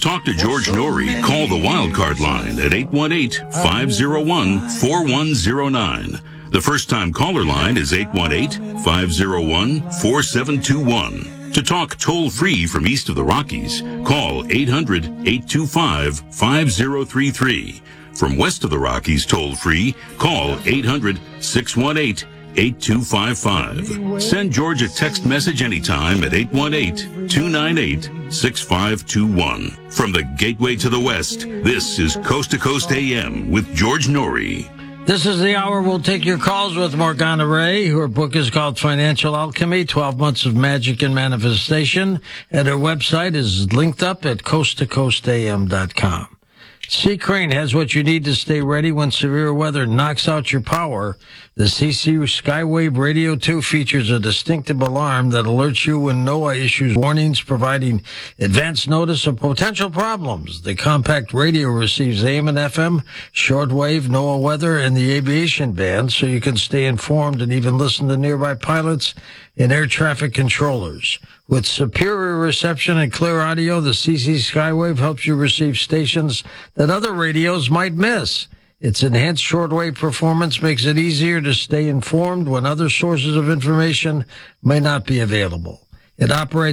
talk to George Norrie, call the Wildcard line at 818-501-4109. The first-time caller line is 818-501-4721. To talk toll-free from east of the Rockies, call 800-825-5033. From west of the Rockies toll-free, call 800-618-8255. Send George a text message anytime at 818-298-6521. From the Gateway to the West, this is Coast to Coast AM with George Norrie. This is the hour we'll take your calls with Morgana Ray. Her book is called Financial Alchemy, 12 Months of Magic and Manifestation. And her website is linked up at coasttocoastam.com. Sea Crane has what you need to stay ready when severe weather knocks out your power. The CC Skywave Radio 2 features a distinctive alarm that alerts you when NOAA issues warnings, providing advance notice of potential problems. The compact radio receives AM and FM, shortwave, NOAA weather, and the aviation band, so you can stay informed and even listen to nearby pilots and air traffic controllers. With superior reception and clear audio, the CC Skywave helps you receive stations that other radios might miss. Its enhanced shortwave performance makes it easier to stay informed when other sources of information may not be available. It operates